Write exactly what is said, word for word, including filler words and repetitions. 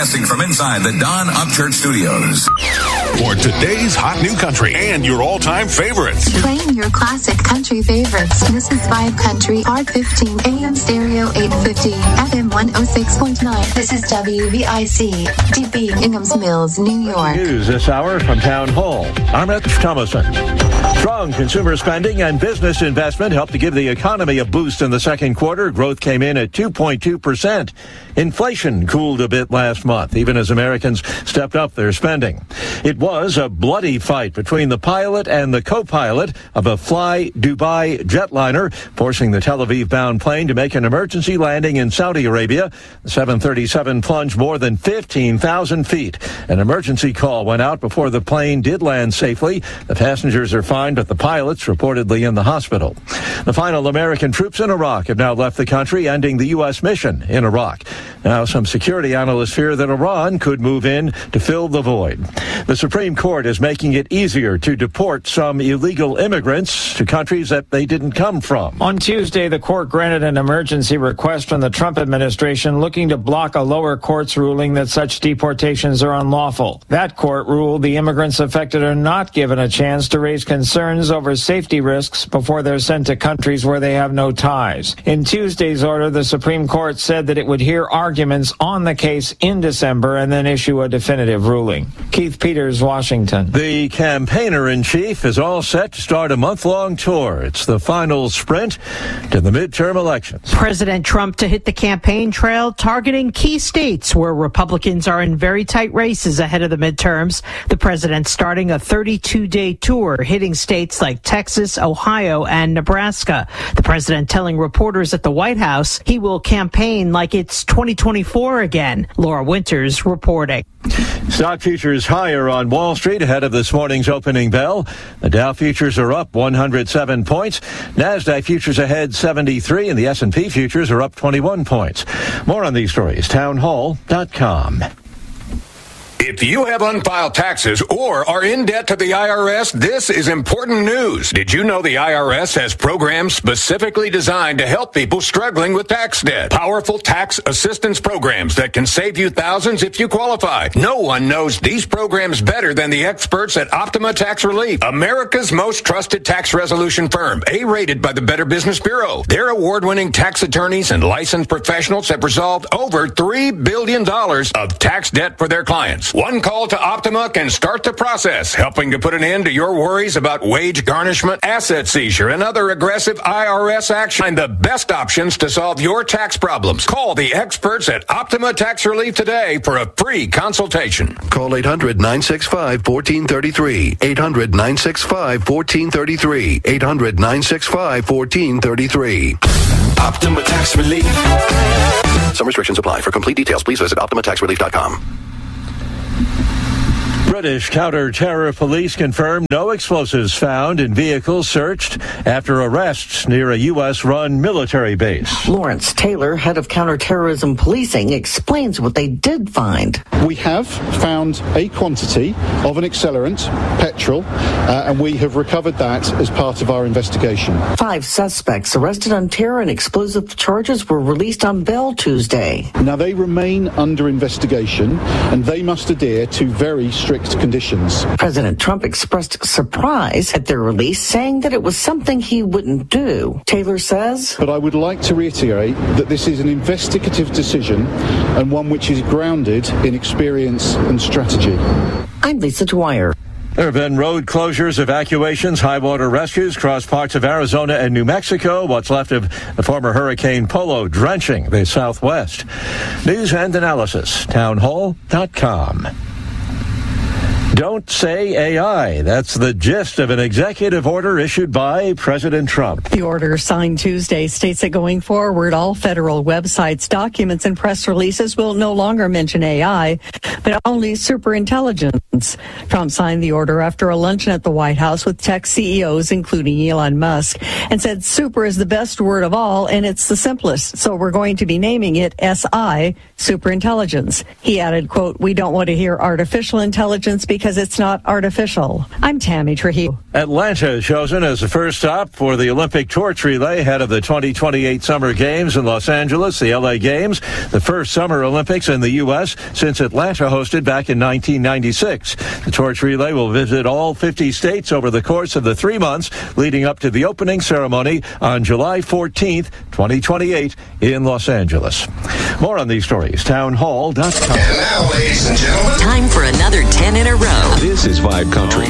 Broadcasting from inside the Don Upchurch Studios. For today's hot new country and your all-time favorites. Playing your classic country favorites. This is Vibe Country, R fifteen, A M stereo eight fifty, F M one oh six point nine. This is W V I C, D B, Inghams Mills, New York. News this hour from Town Hall. I'm Rich Thomason. Strong consumer spending and business investment helped to give the economy a boost in the second quarter. Growth came in at two point two percent. Inflation cooled a bit last month, even as Americans stepped up their spending. It was a bloody fight between the pilot and the co-pilot of a Fly Dubai jetliner, forcing the Tel Aviv-bound plane to make an emergency landing in Saudi Arabia. The seven thirty-seven plunged more than fifteen thousand feet. An emergency call went out before the plane did land safely. The passengers are fine, but the pilot's reportedly in the hospital. The final American troops in Iraq have now left the country, ending the U S mission in Iraq. Now, some security analysts fear that Iran could move in to fill the void. The Supreme Court is making it easier to deport some illegal immigrants to countries that they didn't come from. On Tuesday, the court granted an emergency request from the Trump administration looking to block a lower court's ruling that such deportations are unlawful. That court ruled the immigrants affected are not given a chance to raise concerns over safety risks before they're sent to countries where they have no ties. In Tuesday's order, the Supreme Court said that it would hear arguments on the case in December and then issue a definitive ruling. Keith Peters, Washington. The campaigner-in-chief is all set to start a month-long tour. It's the final sprint to the midterm elections. President Trump to hit the campaign trail, targeting key states where Republicans are in very tight races ahead of the midterms. The president starting a thirty-two day tour, hitting states like Texas, Ohio, and Nebraska. The president telling reporters at the White House he will campaign like it's twenty twenty-four again. Laura Winters reporting. Stock futures higher on Wall Street ahead of this morning's opening bell. The Dow futures are up one hundred seven points. NASDAQ futures ahead seventy-three, and the S and P futures are up twenty-one points. More on these stories, town hall dot com. If you have unfiled taxes or are in debt to the I R S, this is important news. Did you know the I R S has programs specifically designed to help people struggling with tax debt? Powerful tax assistance programs that can save you thousands if you qualify. No one knows these programs better than the experts at Optima Tax Relief, America's most trusted tax resolution firm, A-rated by the Better Business Bureau. Their award-winning tax attorneys and licensed professionals have resolved over three billion dollars of tax debt for their clients. One call to Optima can start the process, helping to put an end to your worries about wage garnishment, asset seizure, and other aggressive I R S action. Find the best options to solve your tax problems. Call the experts at Optima Tax Relief today for a free consultation. Call eight hundred nine six five one four three three. eight hundred nine six five one four three three. eight hundred nine six five one four three three. Optima Tax Relief. Some restrictions apply. For complete details, please visit optima tax relief dot com. British counter-terror police confirmed no explosives found in vehicles searched after arrests near a U S-run military base. Lawrence Taylor, head of counterterrorism policing, explains what they did find. We have found a quantity of an accelerant, petrol, uh, and we have recovered that as part of our investigation. Five suspects arrested on terror and explosive charges were released on bail Tuesday. Now, they remain under investigation, and they must adhere to very strict conditions. President Trump expressed surprise at their release, saying that it was something he wouldn't do. Taylor says, But I would like to reiterate that this is an investigative decision and one which is grounded in experience and strategy. I'm Lisa Dwyer. There have been road closures, evacuations, high water rescues across parts of Arizona and New Mexico. What's left of the former Hurricane Polo drenching the Southwest. News and analysis, town hall dot com. Don't say A I. That's the gist of an executive order issued by President Trump. The order signed Tuesday states that going forward, all federal websites, documents, and press releases will no longer mention A I, but only superintelligence. Trump signed the order after a luncheon at the White House with tech C E Os, including Elon Musk, and said super is the best word of all, and it's the simplest. So we're going to be naming it S I, superintelligence. He added, quote, we don't want to hear artificial intelligence because because it's not artificial. I'm Tammy Trujillo. Atlanta is chosen as the first stop for the Olympic torch relay ahead of the twenty twenty-eight Summer Games in Los Angeles, the L A Games, the first Summer Olympics in the U S since Atlanta hosted back in nineteen ninety-six. The torch relay will visit all fifty states over the course of the three months leading up to the opening ceremony on July fourteenth, twenty twenty-eight in Los Angeles. More on these stories, town hall dot com. And now, ladies and gentlemen, time for another ten in a row. This is Vibe Country.